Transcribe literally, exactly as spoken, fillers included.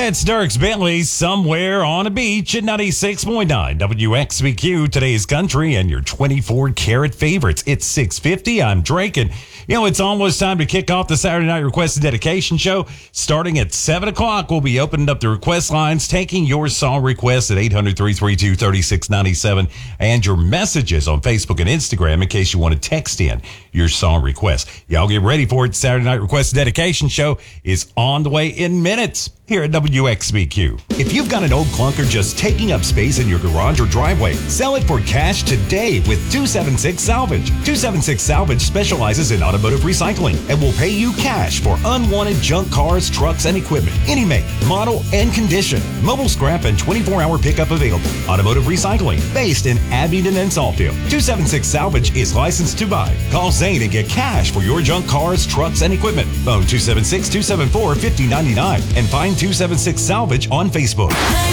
It's Dirks Bentley somewhere on a beach at ninety-six point nine W X B Q, today's country and your twenty-four karat favorites. It's six fifty. I'm Drake, and you know, it's almost time to kick off the Saturday Night Request and Dedication Show. Starting at seven o'clock, we'll be opening up the request lines, taking your song requests at eight hundred, three three two, three six nine seven and your messages on Facebook and Instagram in case you want to text in your song request. Y'all get ready for it. Saturday Night Request and Dedication Show is on the way in minutes here at W X B Q. If you've got an old clunker just taking up space in your garage or driveway, sell it for cash today with two seventy-six Salvage. two seventy-six Salvage specializes in automotive recycling and will pay you cash for unwanted junk cars, trucks, and equipment. Any make, model, and condition. Mobile scrap and twenty-four hour pickup available. Automotive recycling based in Abingdon and Saltfield. two seventy-six Salvage is licensed to buy. Call Zane and get cash for your junk cars, trucks, and equipment. Phone two seven six, two seven four, five oh nine nine and find two seventy-six Salvage on Facebook.